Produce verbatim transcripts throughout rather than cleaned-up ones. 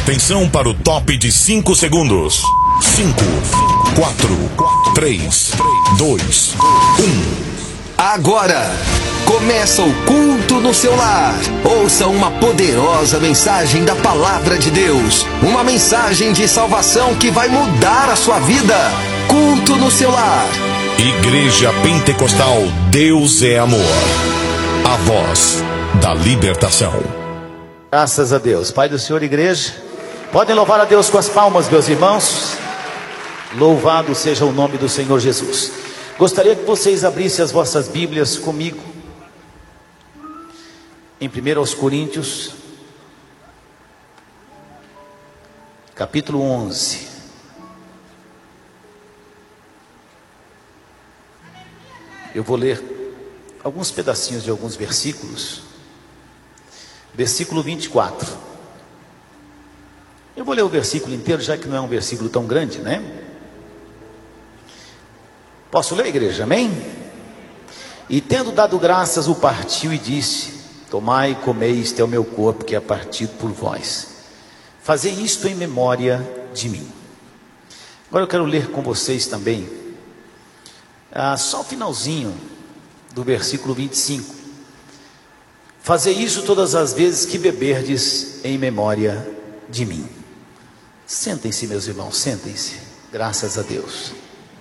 Atenção para o top de cinco segundos. cinco, quatro, três, dois, um. Agora começa o culto no seu lar. Ouça uma poderosa mensagem da palavra de Deus. Uma mensagem de salvação que vai mudar a sua vida. Culto no seu lar. Igreja Pentecostal Deus é Amor. A voz da libertação. Graças a Deus. Pai do Senhor, igreja, podem louvar a Deus com as palmas, meus irmãos. Louvado seja o nome do Senhor Jesus. Gostaria que vocês abrissem as vossas Bíblias comigo em primeira aos Coríntios, capítulo onze. Eu vou ler alguns pedacinhos de alguns versículos. Versículo vinte e quatro. Eu vou ler o versículo inteiro, já que não é um versículo tão grande, né? Posso ler, igreja? Amém? E tendo dado graças, o partiu e disse: tomai e comei, este é o meu corpo que é partido por vós. Fazei isto em memória de mim. Agora eu quero ler com vocês também ah, só o finalzinho do versículo vinte e cinco. Fazei isso todas as vezes que beberdes em memória de mim. Sentem-se, meus irmãos, sentem-se. Graças a Deus.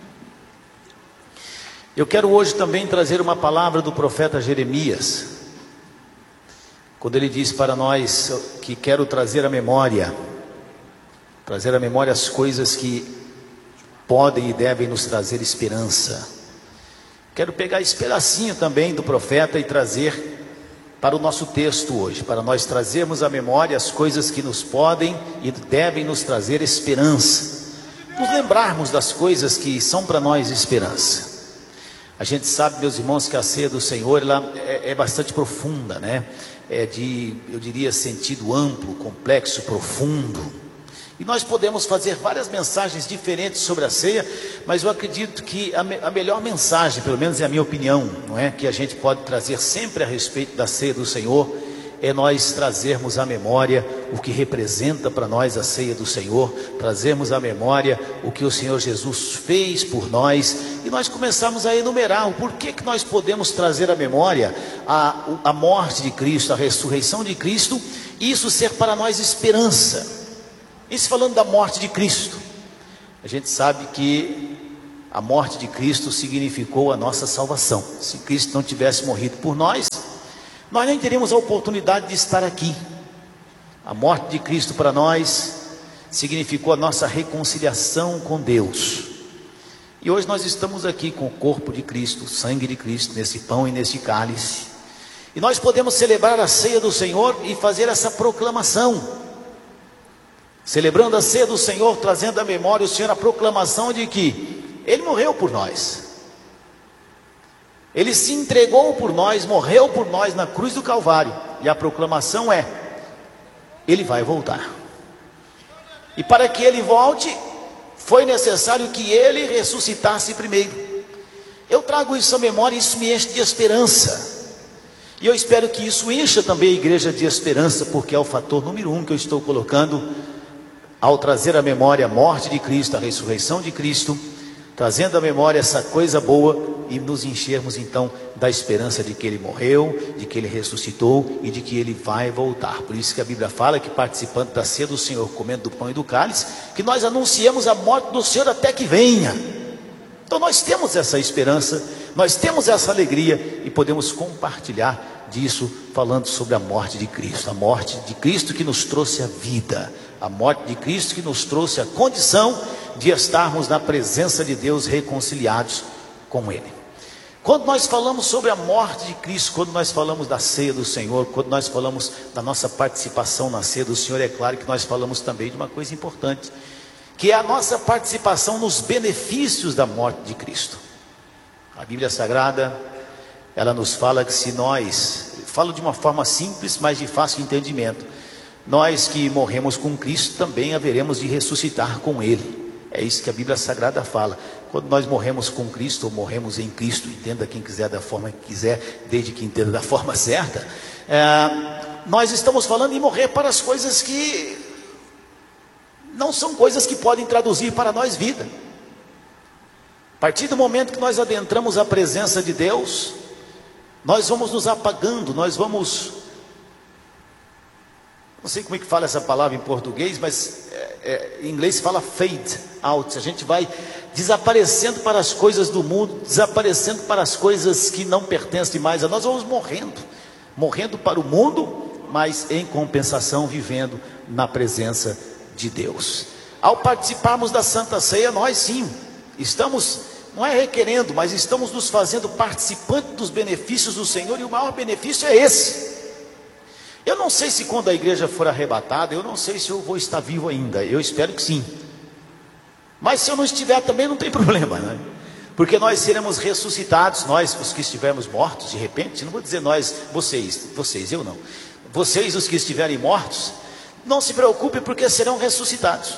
Eu quero hoje também trazer uma palavra do profeta Jeremias, quando ele diz para nós que quero trazer à memória, trazer à memória as coisas que podem e devem nos trazer esperança. Quero pegar esse pedacinho também do profeta e trazer para o nosso texto hoje, para nós trazermos à memória as coisas que nos podem e devem nos trazer esperança, nos lembrarmos das coisas que são para nós esperança. A gente sabe, meus irmãos, que a ceia do Senhor ela é, é bastante profunda, né? É de, eu diria, sentido amplo, complexo, profundo. E nós podemos fazer várias mensagens diferentes sobre a ceia, mas eu acredito que a, me, a melhor mensagem, pelo menos é a minha opinião, não é, que a gente pode trazer sempre a respeito da ceia do Senhor, é nós trazermos à memória o que representa para nós a ceia do Senhor, trazermos à memória o que o Senhor Jesus fez por nós, e nós começamos a enumerar o porquê que nós podemos trazer à memória a, a morte de Cristo, a ressurreição de Cristo, e isso ser para nós esperança. Isso falando da morte de Cristo, a gente sabe que a morte de Cristo significou a nossa salvação. Se Cristo não tivesse morrido por nós, nós nem teríamos a oportunidade de estar aqui. A morte de Cristo para nós significou a nossa reconciliação com Deus. E hoje nós estamos aqui com o corpo de Cristo, o sangue de Cristo, nesse pão e nesse cálice. E nós podemos celebrar a ceia do Senhor e fazer essa proclamação. Celebrando a ceia do Senhor, trazendo à memória o Senhor a proclamação de que Ele morreu por nós. Ele se entregou por nós, morreu por nós na cruz do Calvário. E a proclamação é: Ele vai voltar. E para que Ele volte, foi necessário que Ele ressuscitasse primeiro. Eu trago isso à memória e isso me enche de esperança. E eu espero que isso encha também a igreja de esperança, porque é o fator número um que eu estou colocando ao trazer à memória a morte de Cristo, a ressurreição de Cristo, trazendo à memória essa coisa boa e nos enchermos então da esperança de que Ele morreu, de que Ele ressuscitou e de que Ele vai voltar. Por isso que a Bíblia fala que, participando da ceia do Senhor, comendo do pão e do cálice, que nós anunciamos a morte do Senhor até que venha. Então nós temos essa esperança, nós temos essa alegria e podemos compartilhar disso, falando sobre a morte de Cristo, a morte de Cristo que nos trouxe a vida, a morte de Cristo que nos trouxe a condição de estarmos na presença de Deus reconciliados com Ele. Quando nós falamos sobre a morte de Cristo, quando nós falamos da ceia do Senhor, quando nós falamos da nossa participação na ceia do Senhor, é claro que nós falamos também de uma coisa importante, que é a nossa participação nos benefícios da morte de Cristo. A Bíblia Sagrada, ela nos fala que se nós, falo de uma forma simples, mas de fácil entendimento, nós que morremos com Cristo também haveremos de ressuscitar com Ele. É isso que a Bíblia Sagrada fala. Quando nós morremos com Cristo, ou morremos em Cristo, entenda quem quiser da forma que quiser, desde que entenda da forma certa, é, nós estamos falando em morrer para as coisas que não são coisas que podem traduzir para nós vida. A partir do momento que nós adentramos a presença de Deus, nós vamos nos apagando, nós vamos, não sei como é que fala essa palavra em português, mas é, é, em inglês fala fade out. A gente vai desaparecendo para as coisas do mundo, desaparecendo para as coisas que não pertencem mais a nós, vamos morrendo, morrendo para o mundo, mas em compensação vivendo na presença de Deus. Ao participarmos da Santa Ceia, nós sim, estamos, não é requerendo, mas estamos nos fazendo participantes dos benefícios do Senhor, e o maior benefício é esse. Eu não sei se quando a igreja for arrebatada, eu não sei se eu vou estar vivo ainda, eu espero que sim. Mas se eu não estiver também não tem problema, né? Porque nós seremos ressuscitados, nós os que estivermos mortos, de repente, não vou dizer nós, vocês, vocês, eu não. Vocês os que estiverem mortos, não se preocupe porque serão ressuscitados.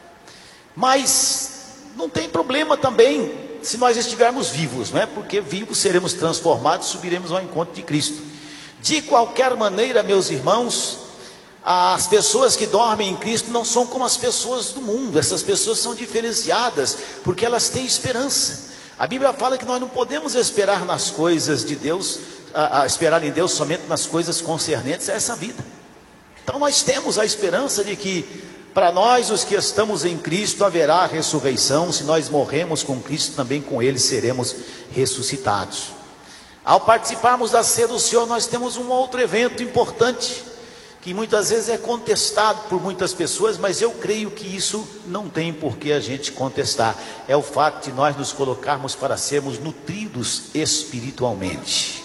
Mas não tem problema também se nós estivermos vivos, não é? Porque vivos seremos transformados, subiremos ao encontro de Cristo. De qualquer maneira, meus irmãos, as pessoas que dormem em Cristo não são como as pessoas do mundo. Essas pessoas são diferenciadas porque elas têm esperança. A Bíblia fala que nós não podemos esperar nas coisas de Deus, a, a esperar em Deus somente nas coisas concernentes a essa vida. Então nós temos a esperança de que para nós os que estamos em Cristo haverá a ressurreição. Se nós morremos com Cristo, também com Ele seremos ressuscitados. Ao participarmos da ceia do Senhor, nós temos um outro evento importante, que muitas vezes é contestado por muitas pessoas, mas eu creio que isso não tem por que a gente contestar. É o fato de nós nos colocarmos para sermos nutridos espiritualmente.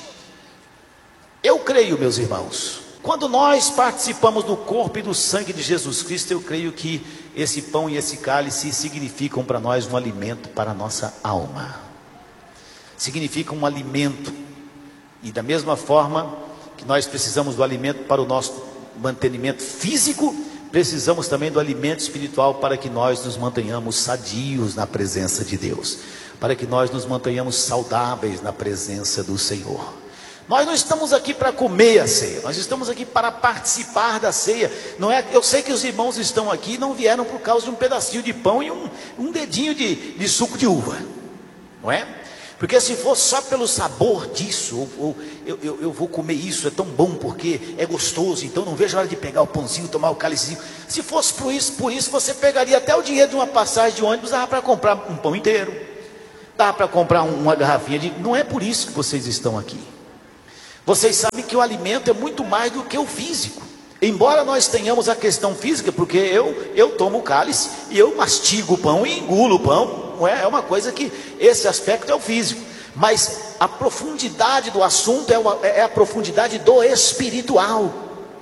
Eu creio, meus irmãos, quando nós participamos do corpo e do sangue de Jesus Cristo, eu creio que esse pão e esse cálice significam para nós um alimento para a nossa alma. Significam um alimento. E da mesma forma que nós precisamos do alimento para o nosso mantenimento físico, precisamos também do alimento espiritual para que nós nos mantenhamos sadios na presença de Deus, para que nós nos mantenhamos saudáveis na presença do Senhor. Nós não estamos aqui para comer a ceia, nós estamos aqui para participar da ceia. Não é, eu sei que os irmãos estão aqui e não vieram por causa de um pedacinho de pão e um, um dedinho de, de suco de uva, não é? Porque se fosse só pelo sabor disso, ou, ou eu, eu, eu vou comer isso, é tão bom porque é gostoso, então não vejo a hora de pegar o pãozinho, tomar o cálicezinho. Se fosse por isso, por isso você pegaria até o dinheiro de uma passagem de ônibus, dava para comprar um pão inteiro, dava para comprar um, uma garrafinha de... Não é por isso que vocês estão aqui. Vocês sabem que o alimento é muito mais do que o físico. Embora nós tenhamos a questão física, porque eu, eu tomo o cálice e eu mastigo o pão e engulo o pão. É uma coisa que esse aspecto é o físico, mas a profundidade do assunto é, uma, é a profundidade do espiritual.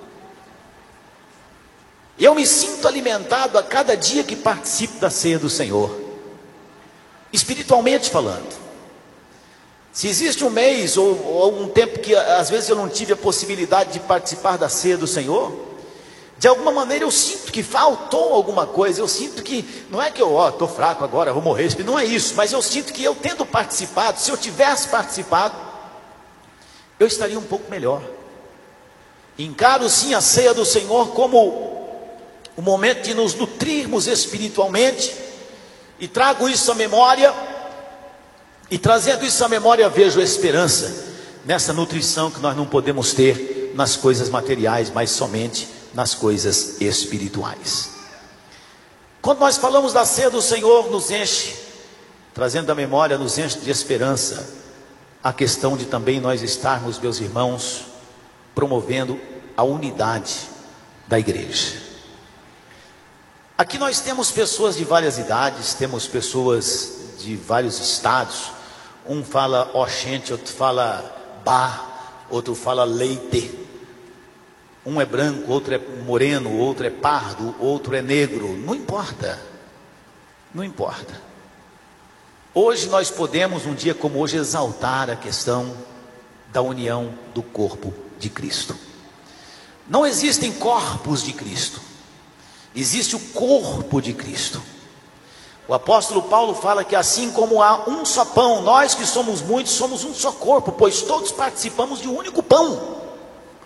Eu me sinto alimentado a cada dia que participo da ceia do Senhor, espiritualmente falando. Se existe um mês ou, ou um tempo que às vezes eu não tive a possibilidade de participar da ceia do Senhor, de alguma maneira eu sinto que faltou alguma coisa. Eu sinto que, não é que eu, ó, estou fraco agora, vou morrer, não é isso, mas eu sinto que eu tendo participado, se eu tivesse participado, eu estaria um pouco melhor. Encaro sim a ceia do Senhor como o momento de nos nutrirmos espiritualmente, e trago isso à memória, e trazendo isso à memória vejo a esperança nessa nutrição que nós não podemos ter nas coisas materiais, mas somente nas coisas espirituais. Quando nós falamos da ceia do Senhor, nos enche, trazendo a memória, nos enche de esperança a questão de também nós estarmos, meus irmãos, promovendo a unidade da igreja. Aqui nós temos pessoas de várias idades, temos pessoas de vários estados. Um fala oxente, outro fala bar, outro fala leite. Um é branco, outro é moreno, outro é pardo, outro é negro. Não importa, não importa. Hoje nós podemos, um dia como hoje, exaltar a questão da união do corpo de Cristo. Não existem corpos de Cristo, existe o corpo de Cristo. O apóstolo Paulo fala que assim como há um só pão, nós que somos muitos somos um só corpo, pois todos participamos de um único pão.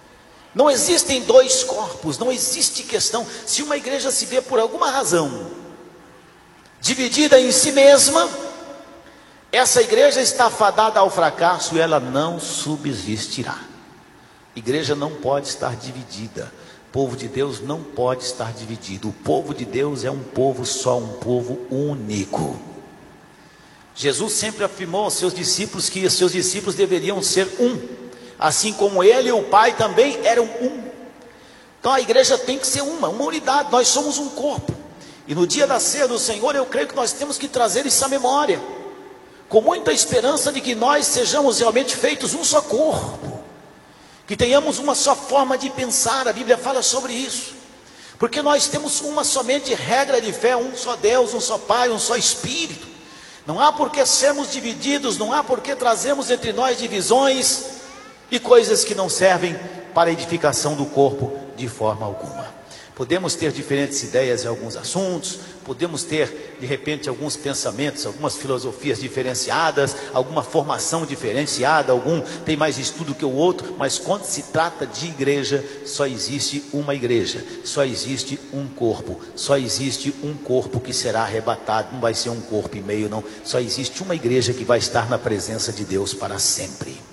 Não existem dois corpos, não existe questão. Se uma igreja se vê por alguma razão dividida em si mesma, essa igreja está fadada ao fracasso e ela não subsistirá. Igreja não pode estar dividida. O povo de Deus não pode estar dividido. O povo de Deus é um povo só, um povo único. Jesus sempre afirmou aos seus discípulos que os seus discípulos deveriam ser um, assim como ele e o Pai também eram um. Então a igreja tem que ser uma, uma unidade. Nós somos um corpo. E no dia da ceia do Senhor, eu creio que nós temos que trazer isso à memória, com muita esperança de que nós sejamos realmente feitos um só corpo, que tenhamos uma só forma de pensar. A Bíblia fala sobre isso, porque nós temos uma somente regra de fé, um só Deus, um só Pai, um só Espírito. Não há por que sermos divididos, não há por que trazermos entre nós divisões e coisas que não servem para a edificação do corpo de forma alguma. Podemos ter diferentes ideias em alguns assuntos, podemos ter de repente alguns pensamentos, algumas filosofias diferenciadas, alguma formação diferenciada, algum tem mais estudo que o outro, mas quando se trata de igreja, só existe uma igreja, só existe um corpo, só existe um corpo que será arrebatado, não vai ser um corpo e meio não, só existe uma igreja que vai estar na presença de Deus para sempre.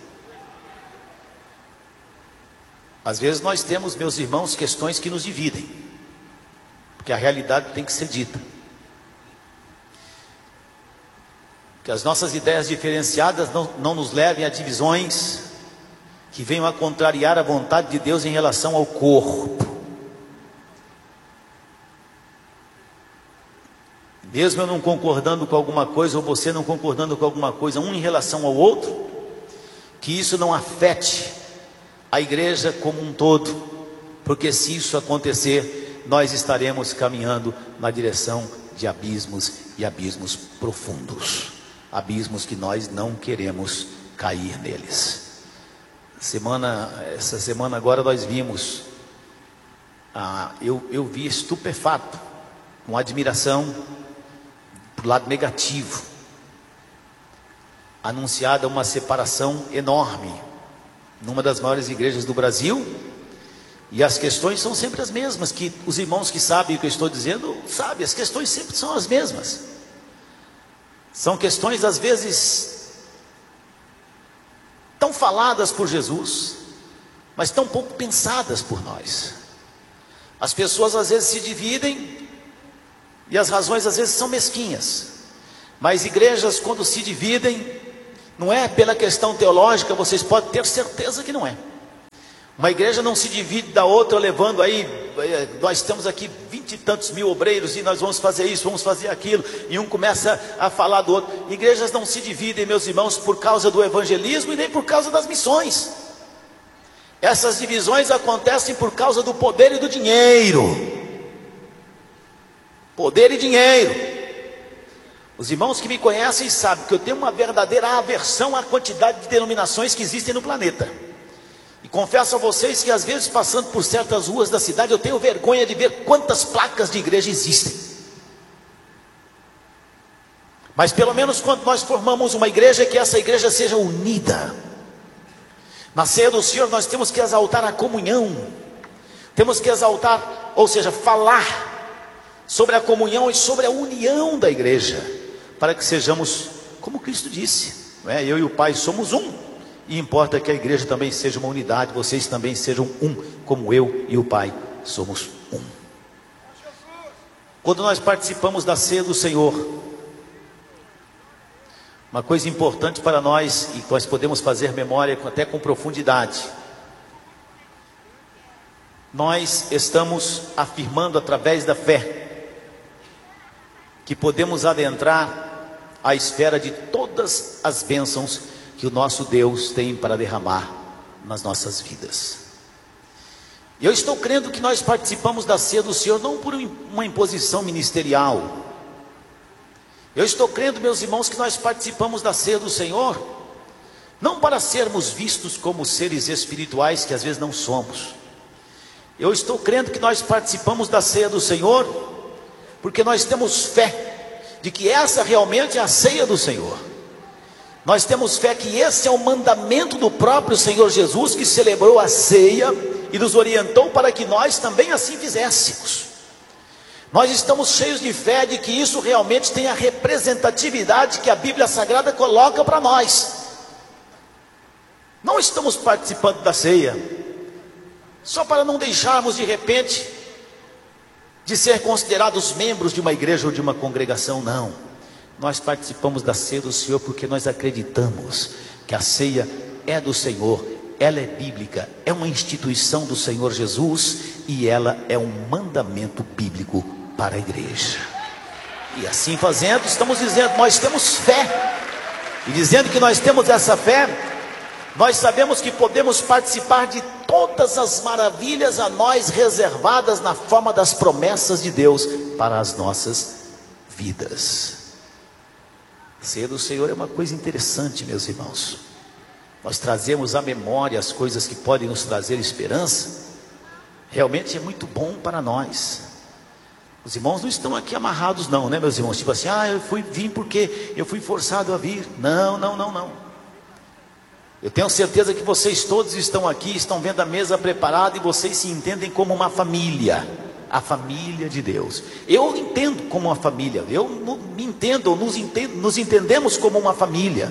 Às vezes nós temos, meus irmãos, questões que nos dividem, porque a realidade tem que ser dita. Que as nossas ideias diferenciadas não, não nos levem a divisões que venham a contrariar a vontade de Deus em relação ao corpo. Mesmo eu não concordando com alguma coisa, ou você não concordando com alguma coisa, um em relação ao outro, que isso não afete a igreja como um todo, porque se isso acontecer, nós estaremos caminhando na direção de abismos e abismos profundos, abismos que nós não queremos cair neles. Semana, essa semana agora nós vimos, ah, eu, eu vi estupefato, com admiração, para o lado negativo, anunciada uma separação enorme, numa das maiores igrejas do Brasil, e as questões são sempre as mesmas, que os irmãos que sabem o que eu estou dizendo, sabem, as questões sempre são as mesmas, são questões às vezes tão faladas por Jesus, mas tão pouco pensadas por nós. As pessoas às vezes se dividem, e as razões às vezes são mesquinhas, mas igrejas quando se dividem, não é pela questão teológica, vocês podem ter certeza que não é. Uma igreja não se divide da outra, levando aí, nós temos aqui vinte e tantos mil obreiros, e nós vamos fazer isso, vamos fazer aquilo, e um começa a falar do outro. Igrejas não se dividem, meus irmãos, por causa do evangelismo, e nem por causa das missões. Essas divisões acontecem por causa do poder e do dinheiro. Poder e dinheiro. Os irmãos que me conhecem sabem que eu tenho uma verdadeira aversão à quantidade de denominações que existem no planeta. E confesso a vocês que às vezes, passando por certas ruas da cidade, eu tenho vergonha de ver quantas placas de igreja existem. Mas pelo menos quando nós formamos uma igreja, que essa igreja seja unida. Na ceia do Senhor nós temos que exaltar a comunhão, temos que exaltar, ou seja, falar sobre a comunhão e sobre a união da igreja, para que sejamos, como Cristo disse, não é? Eu e o Pai somos um, e importa que a igreja também seja uma unidade, vocês também sejam um, como eu e o Pai somos um. Quando nós participamos da ceia do Senhor, uma coisa importante para nós, e nós podemos fazer memória até com profundidade, nós estamos afirmando através da fé, que podemos adentrar a esfera de todas as bênçãos que o nosso Deus tem para derramar nas nossas vidas. E eu estou crendo que nós participamos da ceia do Senhor não por uma imposição ministerial. Eu estou crendo, meus irmãos, que nós participamos da ceia do Senhor não para sermos vistos como seres espirituais que às vezes não somos. Eu estou crendo que nós participamos da ceia do Senhor porque nós temos fé de que essa realmente é a ceia do Senhor. Nós temos fé que esse é o mandamento do próprio Senhor Jesus, que celebrou a ceia e nos orientou para que nós também assim fizéssemos. Nós estamos cheios de fé de que isso realmente tem a representatividade que a Bíblia Sagrada coloca para nós. Não estamos participando da ceia só para não deixarmos de repente de ser considerados membros de uma igreja ou de uma congregação, não. Nós participamos da ceia do Senhor porque nós acreditamos que a ceia é do Senhor, ela é bíblica, é uma instituição do Senhor Jesus e ela é um mandamento bíblico para a igreja. E assim fazendo, estamos dizendo, nós temos fé. E dizendo que nós temos essa fé, nós sabemos que podemos participar de todas as maravilhas a nós reservadas na forma das promessas de Deus para as nossas vidas. A ceia do Senhor é uma coisa interessante, meus irmãos. Nós trazemos à memória as coisas que podem nos trazer esperança. Realmente é muito bom para nós. Os irmãos não estão aqui amarrados não, né, meus irmãos? Tipo assim, ah, eu fui, vim porque eu fui forçado a vir. Não, não, não, não. Eu tenho certeza que vocês todos estão aqui, estão vendo a mesa preparada e vocês se entendem como uma família. A família de Deus. Eu entendo como uma família. Eu me entendo, nos, entendo, nos entendemos como uma família.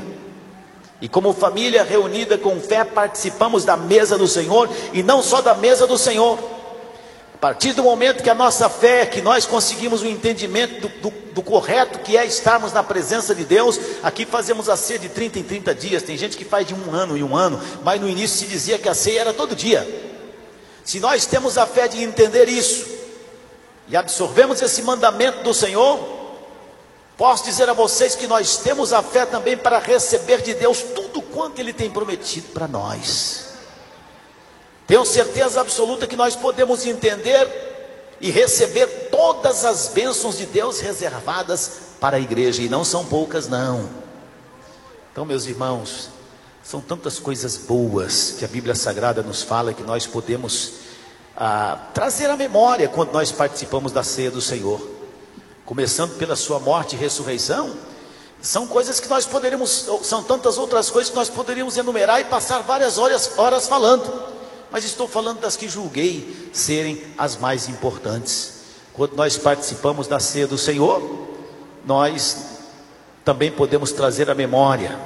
E como família reunida com fé, participamos da mesa do Senhor. E não só da mesa do Senhor. A partir do momento que a nossa fé, que nós conseguimos o entendimento do, do, do correto que é estarmos na presença de Deus. Aqui fazemos a ceia de trinta em trinta dias. Tem gente que faz de um ano em um ano. Mas no início se dizia que a ceia era todo dia. Se nós temos a fé de entender isso e absorvemos esse mandamento do Senhor, posso dizer a vocês que nós temos a fé também para receber de Deus tudo quanto Ele tem prometido para nós. Tenho certeza absoluta que nós podemos entender e receber todas as bênçãos de Deus reservadas para a igreja, e não são poucas não. Então, meus irmãos, são tantas coisas boas que a Bíblia Sagrada nos fala que nós podemos ah, trazer à memória quando nós participamos da ceia do Senhor. Começando pela sua morte e ressurreição, são coisas que nós poderíamos, são tantas outras coisas que nós poderíamos enumerar e passar várias horas, horas falando. Mas estou falando das que julguei serem as mais importantes. Quando nós participamos da ceia do Senhor, nós também podemos trazer à memória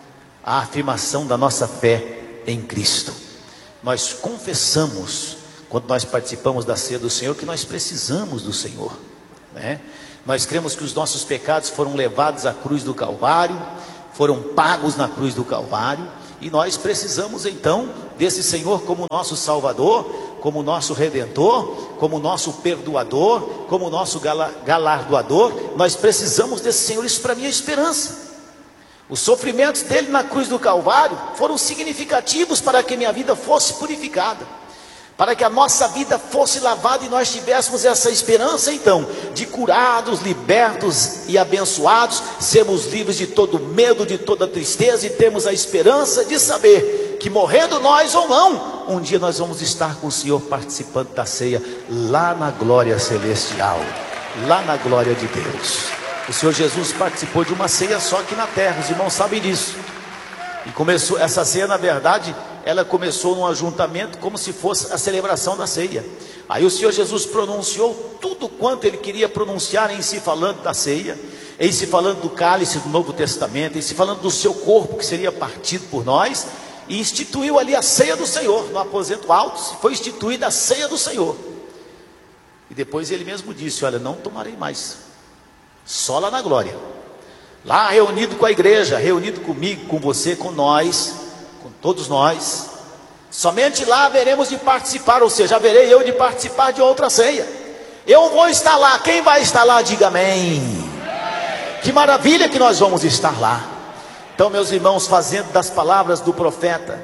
a afirmação da nossa fé em Cristo. Nós confessamos, quando nós participamos da ceia do Senhor, que nós precisamos do Senhor, né? Nós cremos que os nossos pecados foram levados à cruz do Calvário, foram pagos na cruz do Calvário, e nós precisamos então desse Senhor como nosso Salvador, como nosso Redentor, como nosso Perdoador, como nosso galardoador. Nós precisamos desse Senhor. Isso para mim é esperança. Os sofrimentos dele na cruz do Calvário foram significativos para que minha vida fosse purificada, para que a nossa vida fosse lavada e nós tivéssemos essa esperança então, de curados, libertos e abençoados, sermos livres de todo medo, de toda tristeza, e temos a esperança de saber que morrendo nós ou não, um dia nós vamos estar com o Senhor participando da ceia, lá na glória celestial, lá na glória de Deus. O Senhor Jesus participou de uma ceia só aqui na terra, os irmãos sabem disso. E começou, essa ceia na verdade, ela começou num ajuntamento como se fosse a celebração da ceia. Aí o Senhor Jesus pronunciou tudo quanto Ele queria pronunciar em si falando da ceia, em si falando do cálice do Novo Testamento, em si falando do seu corpo que seria partido por nós, e instituiu ali a ceia do Senhor, no aposento alto, foi instituída a ceia do Senhor. E depois Ele mesmo disse, olha, não tomarei mais, só lá na glória. Lá reunido com a igreja, reunido comigo, com você, com nós, com todos nós, somente lá haveremos de participar, ou seja, haverei eu de participar de outra ceia. Eu vou estar lá, quem vai estar lá, diga amém. Que maravilha que nós vamos estar lá. Então, meus irmãos, fazendo das palavras do profeta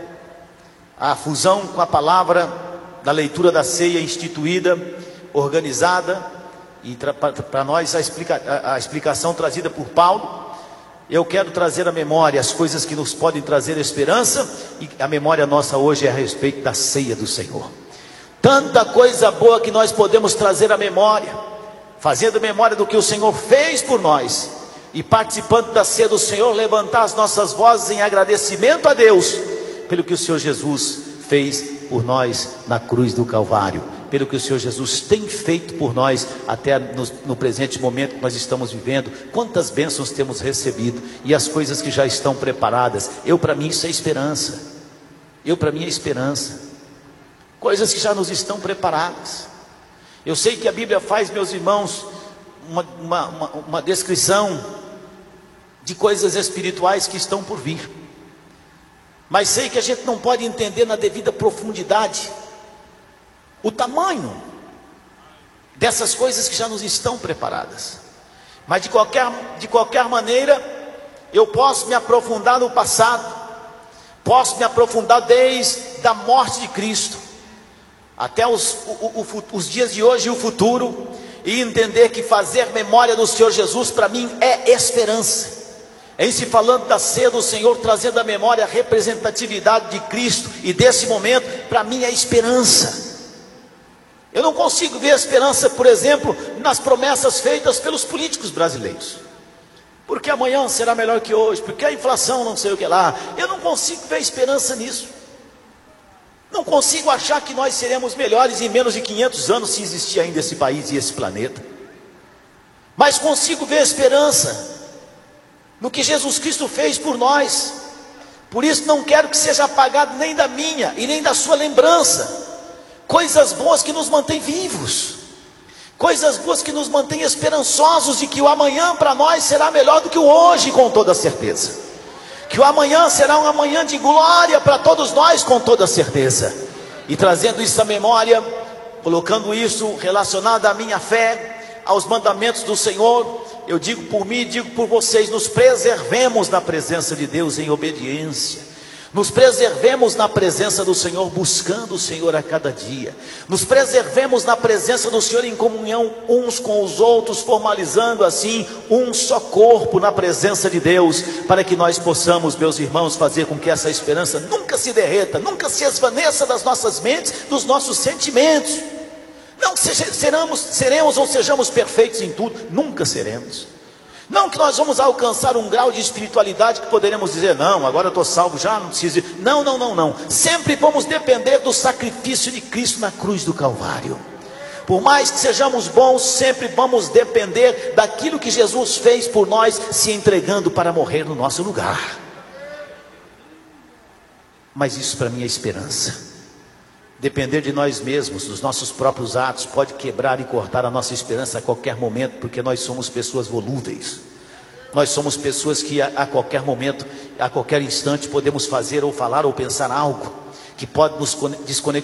a fusão com a palavra da leitura da ceia instituída, organizada, e para nós a, explica, a, a explicação trazida por Paulo, eu quero trazer à memória as coisas que nos podem trazer esperança, e a memória nossa hoje é a respeito da ceia do Senhor. Tanta coisa boa que nós podemos trazer à memória, fazendo memória do que o Senhor fez por nós, e participando da ceia do Senhor, levantar as nossas vozes em agradecimento a Deus, pelo que o Senhor Jesus fez por nós na cruz do Calvário, pelo que o Senhor Jesus tem feito por nós até no, no presente momento que nós estamos vivendo. Quantas bênçãos temos recebido e as coisas que já estão preparadas. Eu, para mim, isso é esperança. Eu, para mim, é esperança. Coisas que já nos estão preparadas. Eu sei que a Bíblia faz, meus irmãos, uma, uma, uma, uma descrição de coisas espirituais que estão por vir, mas sei que a gente não pode entender na devida profundidade o tamanho dessas coisas que já nos estão preparadas. Mas de qualquer, de qualquer maneira, eu posso me aprofundar no passado, posso me aprofundar desde a morte de Cristo até os, o, o, os dias de hoje e o futuro, e entender que fazer memória do Senhor Jesus para mim é esperança. Em se falando da ceia do Senhor, trazendo à memória a representatividade de Cristo, e desse momento, para mim é esperança. Eu não consigo ver a esperança, por exemplo, nas promessas feitas pelos políticos brasileiros, porque amanhã será melhor que hoje, porque a inflação não sei o que lá. Eu não consigo ver esperança nisso. Não consigo achar que nós seremos melhores em menos de quinhentos anos, se existir ainda esse país e esse planeta. Mas consigo ver esperança no que Jesus Cristo fez por nós. Por isso não quero que seja apagado nem da minha e nem da sua lembrança coisas boas que nos mantêm vivos, coisas boas que nos mantêm esperançosos de que o amanhã para nós será melhor do que o hoje, com toda certeza. Que o amanhã será um amanhã de glória para todos nós, com toda certeza. E trazendo isso à memória, colocando isso relacionado à minha fé, aos mandamentos do Senhor, eu digo por mim e digo por vocês: nos preservemos na presença de Deus em obediência. Nos preservemos na presença do Senhor, buscando o Senhor a cada dia. Nos preservemos na presença do Senhor em comunhão uns com os outros, formalizando assim um só corpo na presença de Deus, para que nós possamos, meus irmãos, fazer com que essa esperança nunca se derreta, nunca se esvaneça das nossas mentes, dos nossos sentimentos. Não que seja, seremos, seremos ou sejamos perfeitos em tudo, nunca seremos. Não que nós vamos alcançar um grau de espiritualidade que poderemos dizer: não, agora eu estou salvo, já não preciso ir. Não, não, não, não. Sempre vamos depender do sacrifício de Cristo na cruz do Calvário. Por mais que sejamos bons, sempre vamos depender daquilo que Jesus fez por nós, se entregando para morrer no nosso lugar. Mas isso para mim é esperança. Depender de nós mesmos, dos nossos próprios atos, pode quebrar e cortar a nossa esperança a qualquer momento, porque nós somos pessoas volúveis. Nós somos pessoas que a, a qualquer momento, a qualquer instante, podemos fazer ou falar ou pensar algo que pode nos desconectar